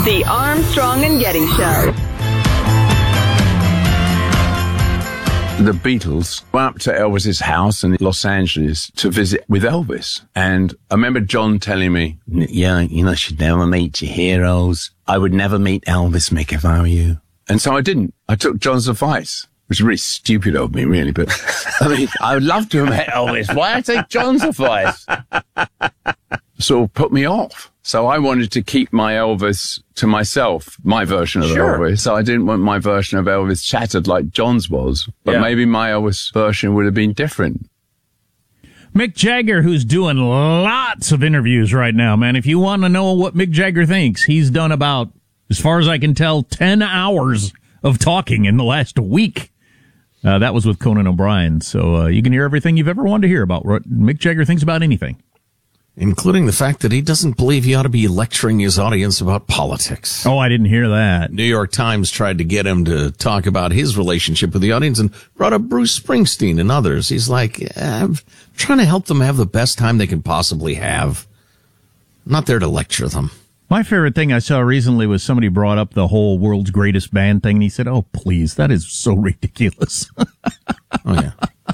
The Armstrong and Getty Show. The Beatles went up to Elvis's house in Los Angeles to visit with Elvis. And I remember John telling me, yeah, you should never meet your heroes. I would never meet Elvis, Mick, if I were you. And so I didn't. I took John's advice, which is really stupid of me, really. But I mean, I would love to have met Elvis. Why I take John's advice? Sort of put me off. So I wanted to keep my Elvis to myself, my version of Elvis. So I didn't want my version of Elvis shattered like John's was. But maybe my Elvis version would have been different. Mick Jagger, who's doing lots of interviews right now, man. If you want to know what Mick Jagger thinks, he's done about, as far as I can tell, 10 hours of talking in the last week. That was with Conan O'Brien. So you can hear everything you've ever wanted to hear about what Mick Jagger thinks about anything. Including the fact that he doesn't believe he ought to be lecturing his audience about politics. Oh, I didn't hear that. New York Times tried to get him to talk about his relationship with the audience and brought up Bruce Springsteen and others. He's like, I'm trying to help them have the best time they can possibly have. I'm not there to lecture them. My favorite thing I saw recently was somebody brought up the whole world's greatest band thing, and he said, oh, please, that is so ridiculous. Oh, yeah.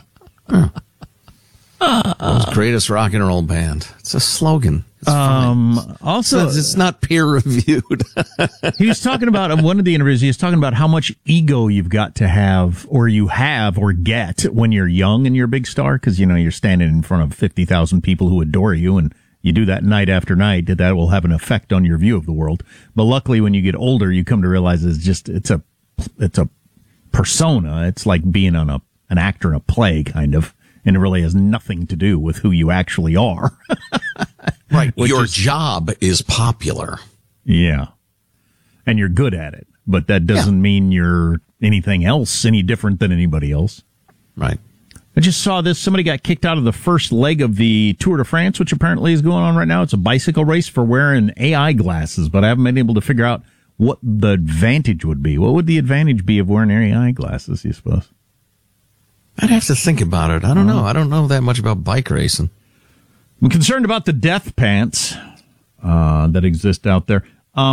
World's greatest rock and roll band. It's a slogan. It's also, it's not peer reviewed. He was talking about, in one of the interviews, he was talking about how much ego you've got to have, or you have, or get when you're young and you're a big star, because, you're standing in front of 50,000 people who adore you, and you do that night after night, that will have an effect on your view of the world. But luckily, when you get older, you come to realize it's a persona. It's like being on an actor in a play, kind of. And it really has nothing to do with who you actually are. Right. Your job is popular. Yeah. And you're good at it. But that doesn't mean you're anything else, any different than anybody else. Right. I just saw this. Somebody got kicked out of the first leg of the Tour de France, which apparently is going on right now. It's a bicycle race for wearing AI glasses, but I haven't been able to figure out what the advantage would be. What would the advantage be of wearing AI glasses, you suppose? I'd have to think about it. I don't know. I don't know that much about bike racing. I'm concerned about the death pants that exist out there.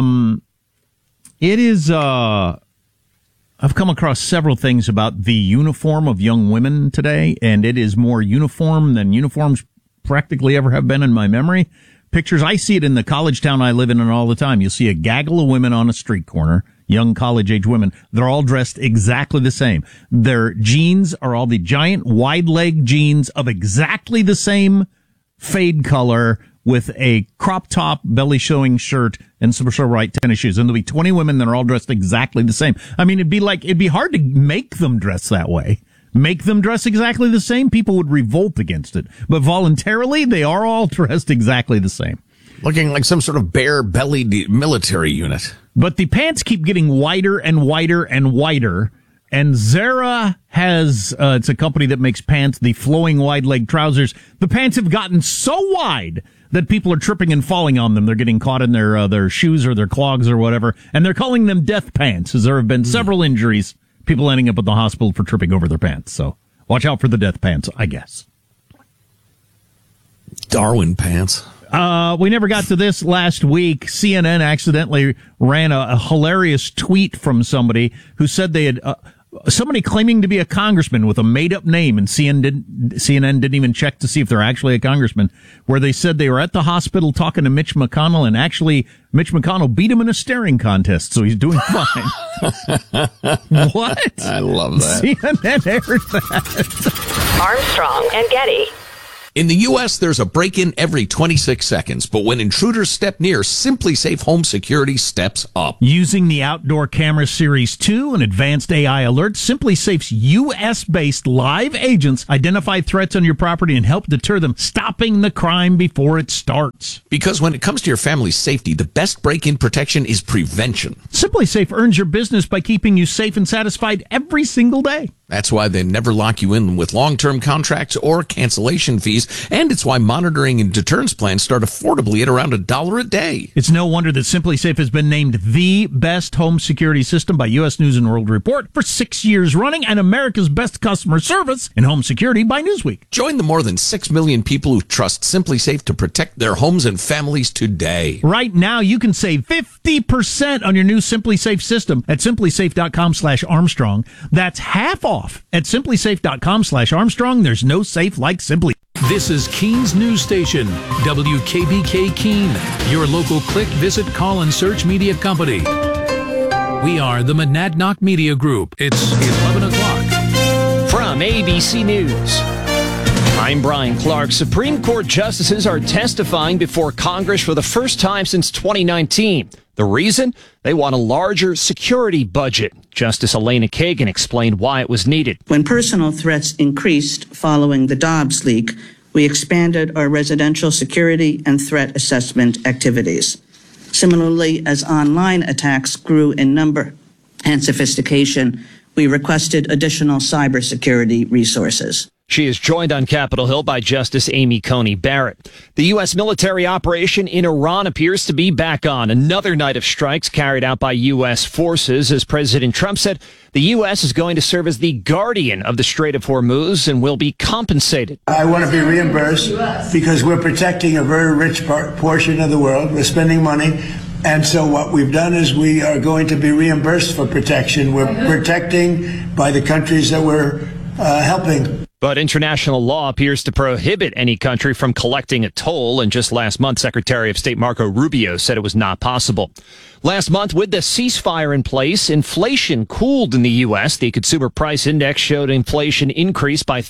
It is, I've come across several things about the uniform of young women today, and it is more uniform than uniforms practically ever have been in my memory. Pictures, I see it in the college town I live in and all the time. You'll see a gaggle of women on a street corner, young college-age women. They're all dressed exactly the same. Their jeans are all the giant wide-leg jeans of exactly the same fade color with a crop top, belly-showing shirt and some sort of white tennis shoes. And there'll be 20 women that are all dressed exactly the same. I mean, it'd be hard to make them dress that way. Make them dress exactly the same, people would revolt against it. But voluntarily, they are all dressed exactly the same. Looking like some sort of bare-bellied military unit. But the pants keep getting wider and wider and wider. And Zara has, it's a company that makes pants, the flowing wide leg trousers. The pants have gotten so wide that people are tripping and falling on them. They're getting caught in their shoes or their clogs or whatever. And they're calling them death pants, as there have been several injuries. People ending up at the hospital for tripping over their pants. So watch out for the death pants, I guess. Darwin pants. We never got to this last week. CNN accidentally ran a hilarious tweet from somebody who said they had, somebody claiming to be a congressman with a made-up name, and CNN didn't even check to see if they're actually a congressman, where they said they were at the hospital talking to Mitch McConnell, and actually Mitch McConnell beat him in a staring contest, so he's doing fine. What? I love that. CNN aired that. Armstrong and Getty. In the U.S., there's a break-in every 26 seconds, but when intruders step near, Simply Safe Home Security steps up. Using the Outdoor Camera Series 2 and advanced AI alerts, Simply Safe's U.S.-based live agents identify threats on your property and help deter them, stopping the crime before it starts. Because when it comes to your family's safety, the best break-in protection is prevention. Simply Safe earns your business by keeping you safe and satisfied every single day. That's why they never lock you in with long-term contracts or cancellation fees. And it's why monitoring and deterrence plans start affordably at around $1 a day. It's no wonder that SimpliSafe has been named the best home security system by U.S. News & World Report for 6 years running and America's best customer service in home security by Newsweek. Join the more than 6 million people who trust SimpliSafe to protect their homes and families today. Right now, you can save 50% on your new SimpliSafe system at SimpliSafe.com/Armstrong. That's half off at SimpliSafe.com/Armstrong. There's no safe like Simply. This is Keens News Station, WKBK Keene, your local click, visit, call, and search media company. We are the Monadnock Media Group. It's 11 o'clock. From ABC News, I'm Brian Clark. Supreme Court justices are testifying before Congress for the first time since 2019. The reason? They want a larger security budget. Justice Elena Kagan explained why it was needed. When personal threats increased following the Dobbs leak, we expanded our residential security and threat assessment activities. Similarly, as online attacks grew in number and sophistication, we requested additional cybersecurity resources. She is joined on Capitol Hill by Justice Amy Coney Barrett. The U.S. military operation in Iran appears to be back on. Another night of strikes carried out by U.S. forces, as President Trump said the U.S. is going to serve as the guardian of the Strait of Hormuz and will be compensated. I want to be reimbursed because we're protecting a very rich portion of the world. We're spending money. And so what we've done is we are going to be reimbursed for protection. We're protecting by the countries that we're helping. But international law appears to prohibit any country from collecting a toll, and just last month, Secretary of State Marco Rubio said it was not possible. Last month, with the ceasefire in place, inflation cooled in the U.S. The Consumer Price Index showed inflation increased by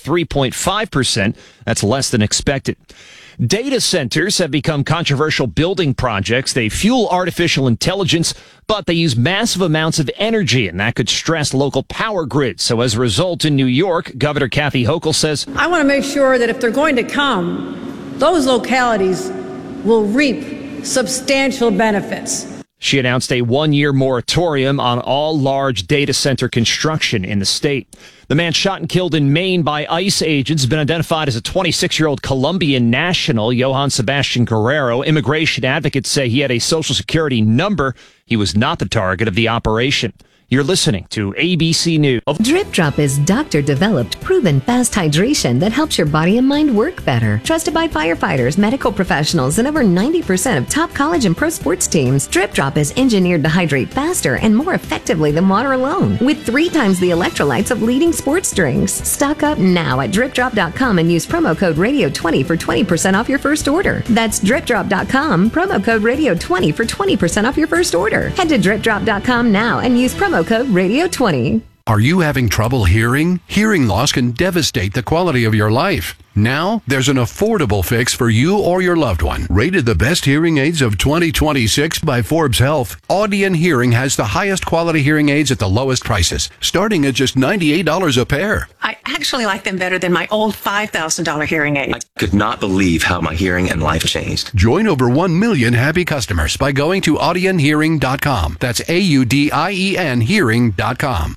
3.5%. That's less than expected. Data centers have become controversial building projects. They fuel artificial intelligence, but they use massive amounts of energy, and that could stress local power grids. So as a result, in New York, Governor Kathy Hochul says, I want to make sure that if they're going to come, those localities will reap substantial benefits. She announced a 1-year moratorium on all large data center construction in the state. The man shot and killed in Maine by ICE agents has been identified as a 26-year-old Colombian national, Johann Sebastian Guerrero. Immigration advocates say he had a Social Security number. He was not the target of the operation. You're listening to ABC News. Drip Drop is doctor-developed, proven fast hydration that helps your body and mind work better. Trusted by firefighters, medical professionals, and over 90% of top college and pro sports teams, Drip Drop is engineered to hydrate faster and more effectively than water alone, with 3 times the electrolytes of leading sports drinks. Stock up now at DripDrop.com and use promo code Radio20 for 20% off your first order. That's DripDrop.com, promo code Radio20 for 20% off your first order. Head to DripDrop.com now and use promo code Radio20. Are you having trouble hearing? Hearing loss can devastate the quality of your life. Now, there's an affordable fix for you or your loved one. Rated the best hearing aids of 2026 by Forbes Health, Audion Hearing has the highest quality hearing aids at the lowest prices, starting at just $98 a pair. I actually like them better than my old $5,000 hearing aid. I could not believe how my hearing and life changed. Join over 1 million happy customers by going to audionhearing.com. That's AUDIEN hearing.com.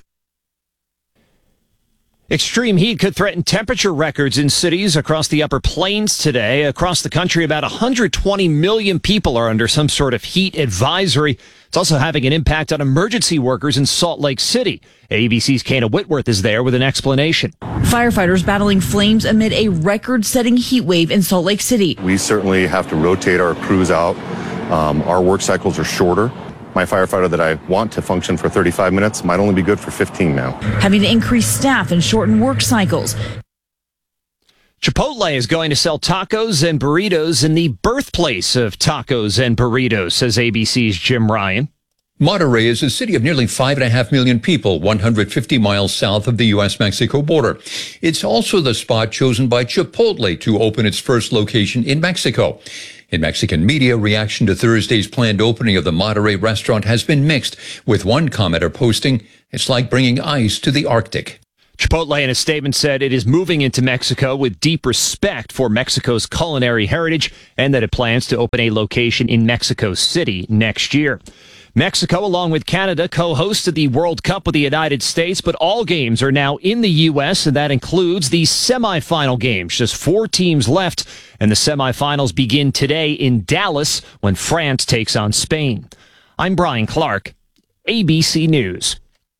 Extreme heat could threaten temperature records in cities across the Upper Plains today. Across the country, about 120 million people are under some sort of heat advisory. It's also having an impact on emergency workers in Salt Lake City. ABC's Kana Whitworth is there with an explanation. Firefighters battling flames amid a record-setting heat wave in Salt Lake City. We certainly have to rotate our crews out. Our work cycles are shorter. My firefighter that I want to function for 35 minutes might only be good for 15 now. Having to increase staff and shorten work cycles. Chipotle is going to sell tacos and burritos in the birthplace of tacos and burritos, says ABC's Jim Ryan. Monterrey is a city of nearly 5.5 million people, 150 miles south of the U.S.-Mexico border. It's also the spot chosen by Chipotle to open its first location in Mexico. In Mexican media, reaction to Thursday's planned opening of the Monterrey restaurant has been mixed, with one commenter posting, "It's like bringing ice to the Arctic." Chipotle in a statement said it is moving into Mexico with deep respect for Mexico's culinary heritage and that it plans to open a location in Mexico City next year. Mexico, along with Canada, co-hosted the World Cup with the United States, but all games are now in the U.S., and that includes the semifinal games. Just 4 teams left, and the semifinals begin today in Dallas when France takes on Spain. I'm Brian Clark, ABC News.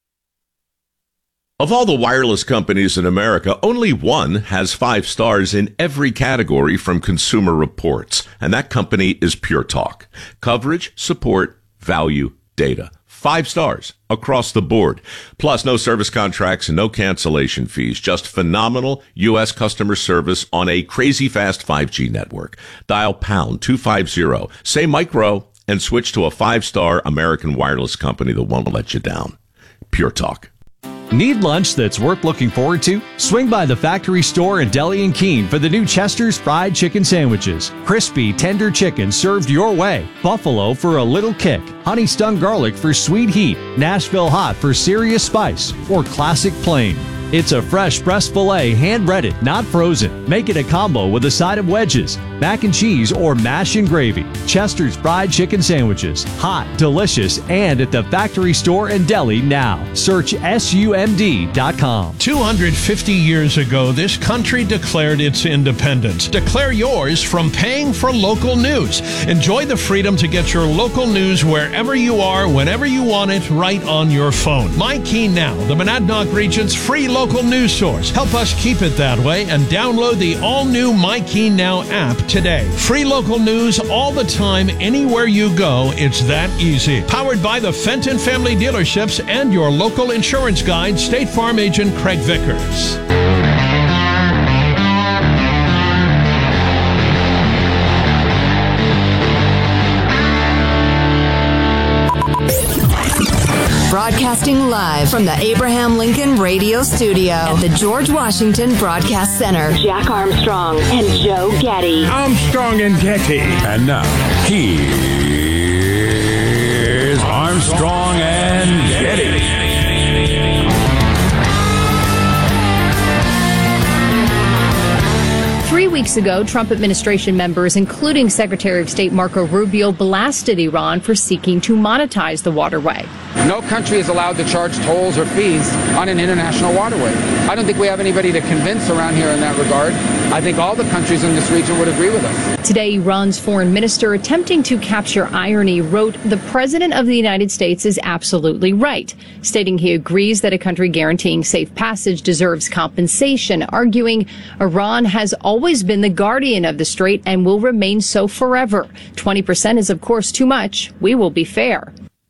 Of all the wireless companies in America, only one has 5 stars in every category from Consumer Reports, and that company is Pure Talk. Coverage, support, value, data. 5 stars across the board. Plus, no service contracts and no cancellation fees. Just phenomenal U.S. customer service on a crazy fast 5G network. Dial pound 250, say micro, and switch to a 5-star American wireless company that won't let you down. Pure Talk. Need lunch that's worth looking forward to? Swing by the Factory Store in Deli and Keene for the new Chester's Fried Chicken Sandwiches. Crispy, tender chicken served your way. Buffalo for a little kick. Honey Stung Garlic for sweet heat. Nashville Hot for serious spice. Or Classic Plain. It's a fresh breast filet, hand-breaded, not frozen. Make it a combo with a side of wedges, mac and cheese, or mash and gravy. Chester's Fried Chicken Sandwiches. Hot, delicious, and at the Factory Store and Deli now. Search SUMD.com. 250 years ago, this country declared its independence. Declare yours from paying for local news. Enjoy the freedom to get your local news wherever you are, whenever you want it, right on your phone. MyKey Now, the Monadnock region's free local news source. Help us keep it that way and download the all-new MyKey Now app today. Free local news all the time, anywhere you go. It's that easy. Powered by the Fenton Family Dealerships and your local insurance guide, State Farm agent Craig Vickers. Broadcasting live from the Abraham Lincoln Radio Studio at the George Washington Broadcast Center. Jack Armstrong and Joe Getty. Armstrong and Getty. And now, here's Armstrong and Getty. 3 weeks ago, Trump administration members, including Secretary of State Marco Rubio, blasted Iran for seeking to monetize the waterway. No country is allowed to charge tolls or fees on an international waterway. I don't think we have anybody to convince around here in that regard. I think all the countries in this region would agree with us. Today, Iran's foreign minister, attempting to capture irony, wrote, "The President of the United States is absolutely right," stating he agrees that a country guaranteeing safe passage deserves compensation, arguing Iran has always been the guardian of the strait and will remain so forever. 20% is, of course, too much. We will be fair.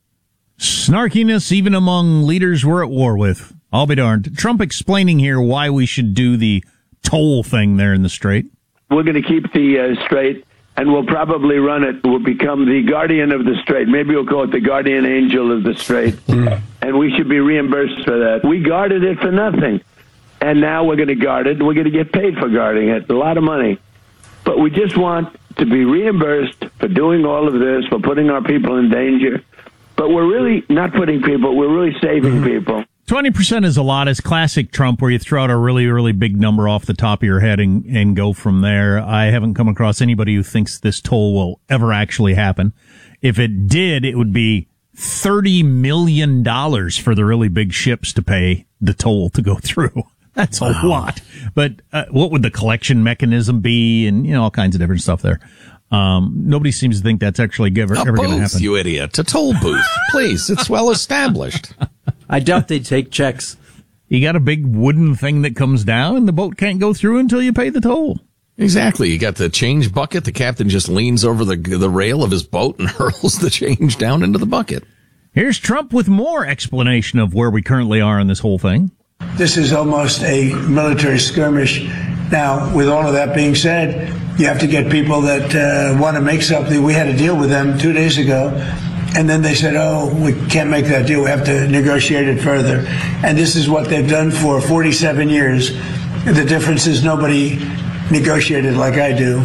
Snarkiness even among leaders we're at war with. I'll be darned. Trump explaining here why we should do the toll thing there in the strait. We're going to keep the strait, and we'll probably run it. We'll become the guardian of the strait. Maybe we'll call it the guardian angel of the strait, and we should be reimbursed for that. We guarded it for nothing, and now we're going to guard it. We're going to get paid for guarding it, a lot of money. But we just want to be reimbursed for doing all of this, for putting our people in danger. But we're really not putting people, we're really saving people. 20% is a lot. It's classic Trump, where you throw out a really, really big number off the top of your head and go from there. I haven't come across anybody who thinks this toll will ever actually happen. If it did, it would be $30 million for the really big ships to pay the toll to go through. That's a lot. But what would the collection mechanism be, and all kinds of different stuff there. Nobody seems to think that's actually ever going to happen. You idiot. A toll booth. Please. It's well established. I doubt they take checks. You got a big wooden thing that comes down, and the boat can't go through until you pay the toll. Exactly. You got the change bucket. The captain just leans over the rail of his boat and hurls the change down into the bucket. Here's Trump with more explanation of where we currently are in this whole thing. This is almost a military skirmish. Now, with all of that being said, you have to get people that want to make something. We had a deal with them 2 days ago, and then they said, oh, we can't make that deal. We have to negotiate it further. And this is what they've done for 47 years. The difference is nobody negotiated like I do.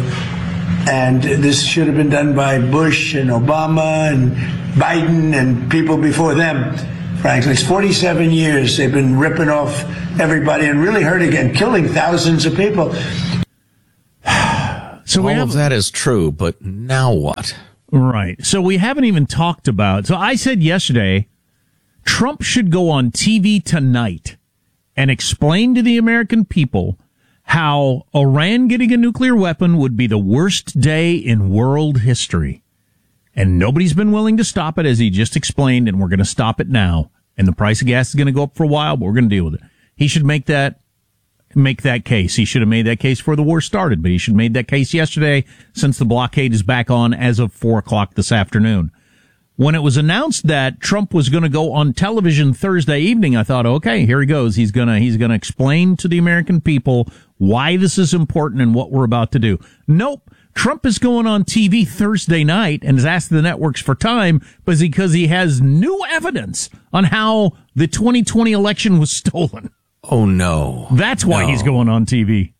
And this should have been done by Bush and Obama and Biden and people before them. Frankly, it's 47 years they've been ripping off everybody and really hurting and killing thousands of people. So all of that is true, but now what? Right. So we haven't even talked about. So I said yesterday, Trump should go on TV tonight and explain to the American people how Iran getting a nuclear weapon would be the worst day in world history. And nobody's been willing to stop it, as he just explained, and we're going to stop it now. And the price of gas is going to go up for a while, but we're going to deal with it. He should make that case. He should have made that case before the war started, but he should have made that case yesterday, since the blockade is back on as of 4:00 this afternoon. When it was announced that Trump was going to go on television Thursday evening, I thought, okay, here he goes. He's going to explain to the American people why this is important and what we're about to do. Nope. Trump is going on TV Thursday night and is asking the networks for time because he has new evidence on how the 2020 election was stolen. Oh, no. That's why he's going on TV.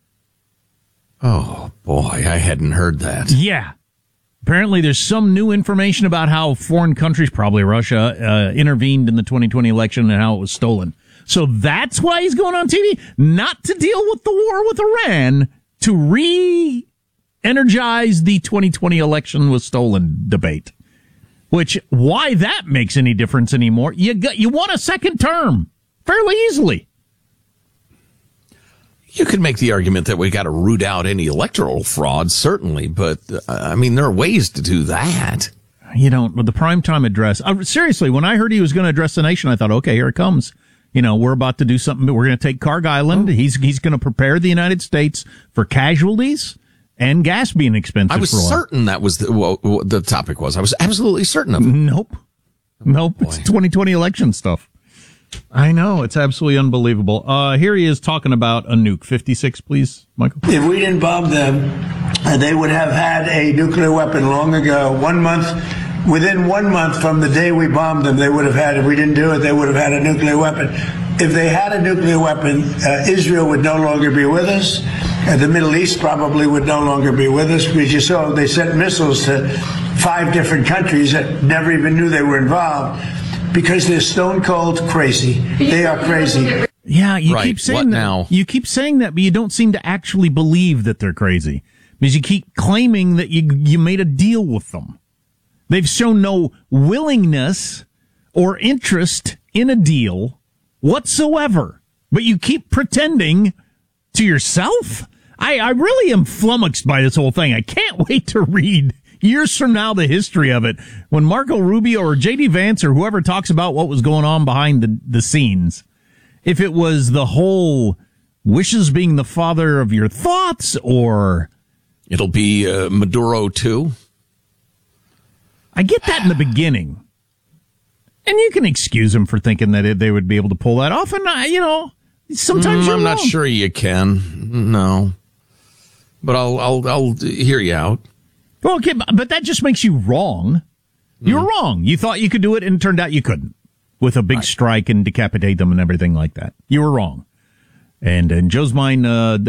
Oh, boy, I hadn't heard that. Yeah. Apparently there's some new information about how foreign countries, probably Russia, intervened in the 2020 election and how it was stolen. So that's why he's going on TV, not to deal with the war with Iran, to re-energize the 2020 election was stolen debate. Which, why that makes any difference anymore? You won a second term fairly easily. You could make the argument that we got to root out any electoral fraud, certainly, but I mean, there are ways to do that. You don't, with the primetime address. Seriously, when I heard he was going to address the nation, I thought, okay, here it comes. You know, we're about to do something. We're going to take Carg Island. Oh. He's going to prepare the United States for casualties and gas being expensive. I was certain that was the topic was. I was absolutely certain of it. Nope. It's 2020 election stuff. I know. It's absolutely unbelievable. Here he is talking about a nuke. 56, please, Michael. If we didn't bomb them, they would have had a nuclear weapon long ago. Within 1 month from the day we bombed them, they would have had, if we didn't do it, they would have had a nuclear weapon. If they had a nuclear weapon, Israel would no longer be with us. The Middle East probably would no longer be with us, because you saw they sent missiles to 5 different countries that never even knew they were involved. Because they're stone cold crazy. They are crazy. Yeah, you keep saying that. Now? You keep saying that, but you don't seem to actually believe that they're crazy. Because you keep claiming that you made a deal with them. They've shown no willingness or interest in a deal whatsoever. But you keep pretending to yourself? I really am flummoxed by this whole thing. I can't wait to read years from now the history of it, when Marco Rubio or J.D. Vance or whoever talks about what was going on behind the scenes. If it was the whole wishes being the father of your thoughts, or it'll be Maduro too. I get that in the beginning, and you can excuse them for thinking that they would be able to pull that off. And sometimes I'm not sure you can. No, but I'll hear you out. Well, okay, but that just makes you wrong. You're wrong. You thought you could do it, and it turned out you couldn't, with a big strike and decapitate them and everything like that. You were wrong. And in Joe's mind,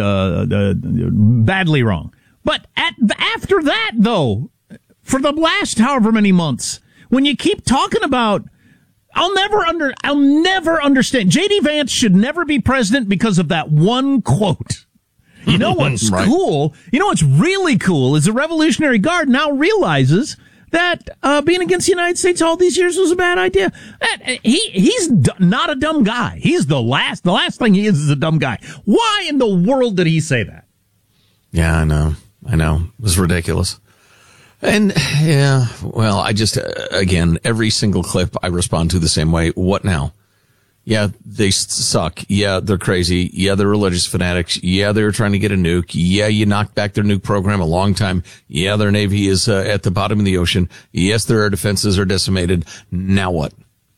badly wrong. But after that, though, for the last however many months, when you keep talking about, I'll never understand. J.D. Vance should never be president because of that one quote. You know what's cool? You know what's really cool is the Revolutionary Guard now realizes that being against the United States all these years was a bad idea. He's not a dumb guy. He's the last thing he is a dumb guy. Why in the world did he say that? Yeah, I know. It was ridiculous. And yeah, well, I just again, every single clip I respond to the same way. What now? Yeah, they suck. Yeah, they're crazy. Yeah, they're religious fanatics. Yeah, they were trying to get a nuke. Yeah, you knocked back their nuke program a long time. Yeah, their Navy is at the bottom of the ocean. Yes, their air defenses are decimated. Now what?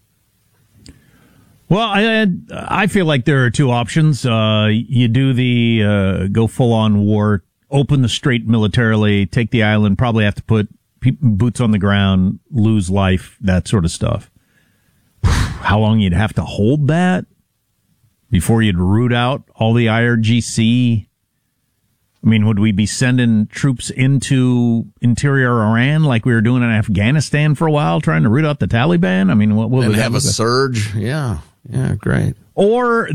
Well, I feel like there are two options. You do the go full-on war, open the strait militarily, take the island, probably have to put boots on the ground, lose life, that sort of stuff. How long you'd have to hold that before you'd root out all the IRGC? I mean, would we be sending troops into interior Iran like we were doing in Afghanistan for a while, trying to root out the Taliban? I mean, what would have a surge? Yeah, great. Or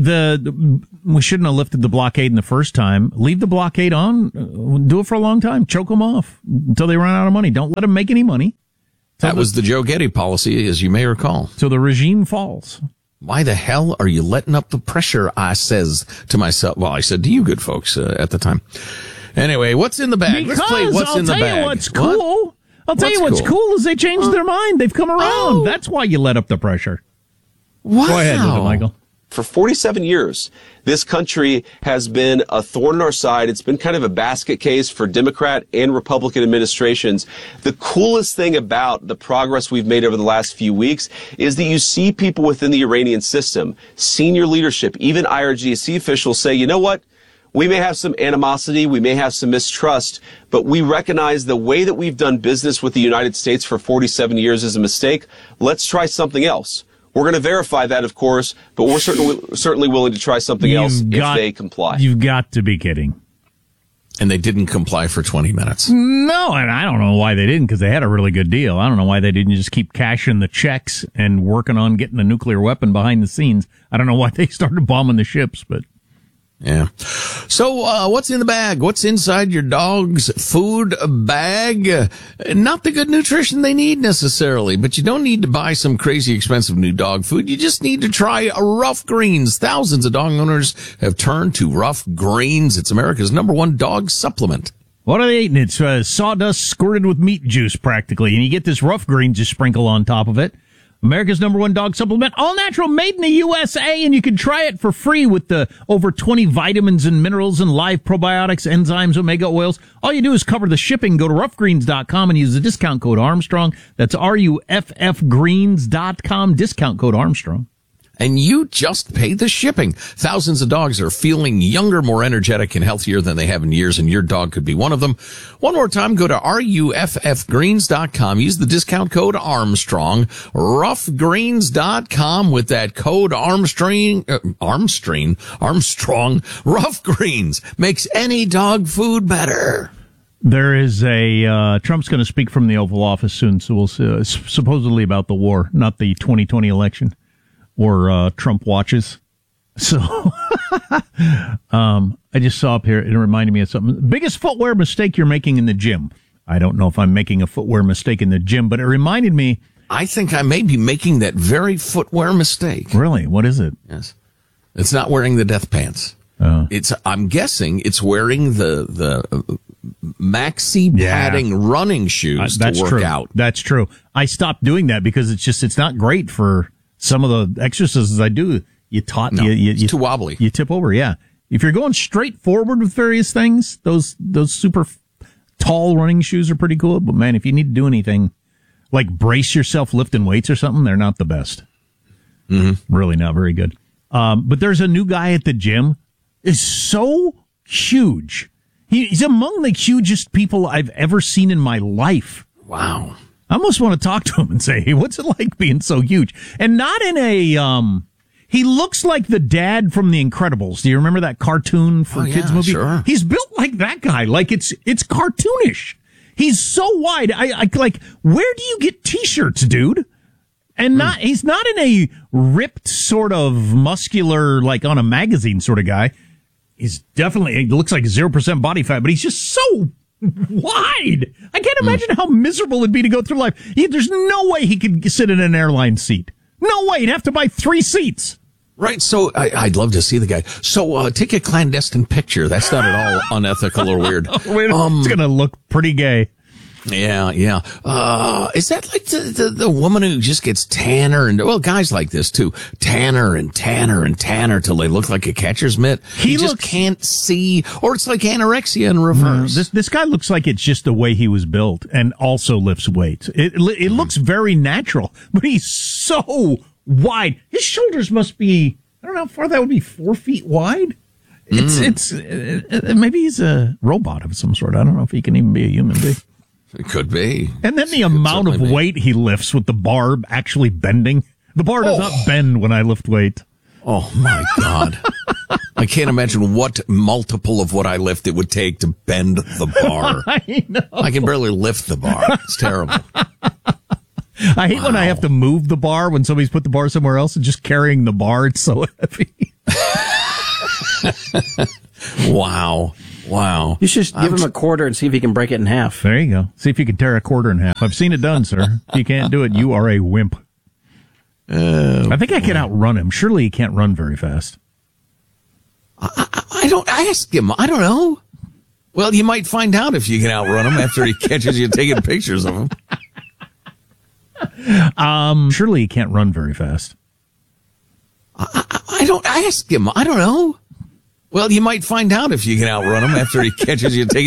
we shouldn't have lifted the blockade in the first time. Leave the blockade on. Do it for a long time. Choke them off until they run out of money. Don't let them make any money. That was the Joe Getty policy, as you may recall. So the regime falls. Why the hell are you letting up the pressure? I says to myself. Well, I said to you good folks at the time. Anyway, what's in the bag? Because Let's play what's in the bag. I'll tell you what's cool. I'll tell you what's cool is they changed their mind. They've come around. That's why you let up the pressure. Wow. Go ahead with it, Michael. For 47 years, this country has been a thorn in our side. It's been kind of a basket case for Democrat and Republican administrations. The coolest thing about the progress we've made over the last few weeks is that you see people within the Iranian system, senior leadership, even IRGC officials say, you know what? We may have some animosity, we may have some mistrust, but we recognize the way that we've done business with the United States for 47 years is a mistake. Let's try something else. We're going to verify that, of course, but we're certainly willing to try something else if they comply. You've got to be kidding. And they didn't comply for 20 minutes. No, and I don't know why they didn't, because they had a really good deal. I don't know why they didn't just keep cashing the checks and working on getting the nuclear weapon behind the scenes. I don't know why they started bombing the ships, but... Yeah. So, what's in the bag? What's inside your dog's food bag? Not the good nutrition they need necessarily, but you don't need to buy some crazy expensive new dog food. You just need to try Rough Greens. Thousands of dog owners have turned to Rough Greens. It's America's #1 dog supplement. What are they eating? It's sawdust squirted with meat juice practically, and you get this Rough Greens just sprinkle on top of it. America's #1 dog supplement, all natural, made in the USA, and you can try it for free with the over 20 vitamins and minerals and live probiotics, enzymes, omega oils. All you do is cover the shipping. Go to roughgreens.com and use the discount code Armstrong. That's RUFFgreens.com, discount code Armstrong. And you just pay the shipping. Thousands of dogs are feeling younger, more energetic, and healthier than they have in years, and your dog could be one of them. One more time, go to RUFFgreens.com. Use the discount code Armstrong. Roughgreens.com with that code Armstrong. Rough Greens makes any dog food better. There is Trump's going to speak from the Oval Office soon, so we'll see, supposedly about the war, not the 2020 election. Or Trump watches. So I just saw up here, it reminded me of something. Biggest footwear mistake you're making in the gym. I don't know if I'm making a footwear mistake in the gym, but it reminded me. I think I may be making that very footwear mistake. Really? What is it? Yes. It's not wearing the death pants. I'm guessing it's wearing the maxi padding running shoes to work out. That's true. I stopped doing that because it's not great for some of the exercises I do. It's too wobbly. You tip over, yeah. If you're going straight forward with various things, those super tall running shoes are pretty cool. But man, if you need to do anything like brace yourself lifting weights or something, they're not the best. Mm-hmm. Really not very good. But there's a new guy at the gym. Is so huge. He's among the hugest people I've ever seen in my life. Wow. I almost want to talk to him and say, hey, what's it like being so huge? And not in a, he looks like the dad from The Incredibles. Do you remember that cartoon for kids movie? Sure. He's built like that guy. Like it's cartoonish. He's so wide. I like, where do you get t-shirts, dude? And he's not in a ripped sort of muscular, like on a magazine sort of guy. He's definitely, he looks like 0% body fat, but he's just so wide. I can't imagine how miserable it'd be to go through life. There's no way he could sit in an airline seat. No way. He'd have to buy 3 seats. Right. So I'd love to see the guy. So take a clandestine picture. That's not at all unethical or weird. It's going to look pretty gay. Yeah. Is that like the woman who just gets tanner and, well, guys like this too, tanner till they look like a catcher's mitt? He just can't see, or it's like anorexia in reverse. This guy looks like it's just the way he was built and also lifts weights. It looks very natural, but he's so wide. His shoulders must be, I don't know how far that would be, 4 feet wide. It's maybe he's a robot of some sort. I don't know if he can even be a human being. It could be. And then the amount of weight he lifts with the bar actually bending. The bar does not bend when I lift weight. Oh, my God. I can't imagine what multiple of what I lift it would take to bend the bar. I know. I can barely lift the bar. It's terrible. I hate when I have to move the bar when somebody's put the bar somewhere else and just carrying the bar. It's so heavy. Wow. You should give him a quarter and see if he can break it in half. There you go. See if you can tear a quarter in half. I've seen it done, sir. If you can't do it, you are a wimp. I think I can outrun him. Surely he can't run very fast. I don't ask him. I don't know. Well, you might find out if you can outrun him after he catches you taking pictures of him. Surely he can't run very fast. I don't ask him. I don't know. Well, you might find out if you can outrun him after he catches you taking